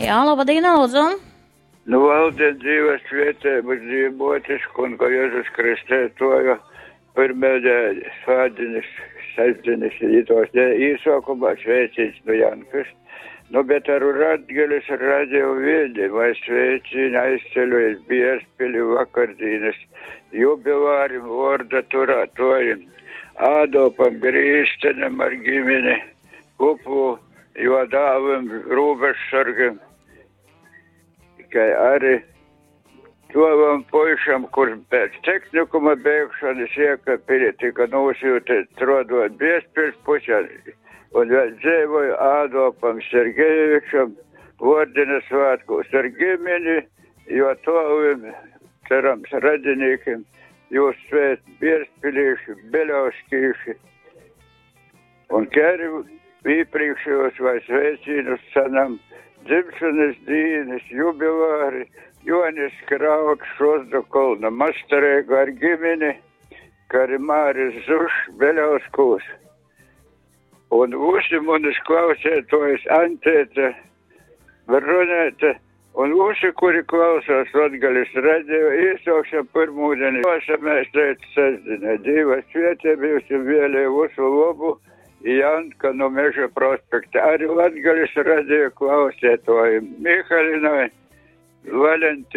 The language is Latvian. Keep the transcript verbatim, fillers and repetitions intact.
Jā, labdien, lūdzu. Nu, valdien dzīves vietējumus dzīvotis, kunga Jēzus Kristē toja pirmēdē svādinis, sestdinis, itos īsokumā sveicīts no Jankas. Nu, bet ar Radgeles radio viedi vai sveicīni aizceļojas Bierspili vakardīnes jubilārim vorda turātojim. Ādopam Grīstenam ar ģimeni, Kupu, jo dāvam rūbežsargam, kai arī tovam puišam, kurš pēc tehnikuma beigšanas iekapili tika nosūtīt strodot Biespils pusē, un vēl dzīvoja Ādopam Sergejevičam Vordina svētkos ar ģimeni, jo tovim, cerams, radinīkim, jūs svēt Biespilīši, Beļauskīši, un kēri īpriekšējos vai sveicīnus sanam dzimšanas dīnes, jubilāri, Jonis Krauts, Šozda Kolna, Mastarēga ar ģimeni, kā arī Māris Zuš, Beļauskūs. Un visi manis klausētojas Antēta, Veronēta, un visi, kuri klausās Latgales radio, īsaukšam pirmūdieni. Klausāmies teica sestdienā, divas svietē bijusi vēlēju visu labu, Janka no Meža prospekta. Arī Latgales radio klausētoji Mihalinai, Valentīnai.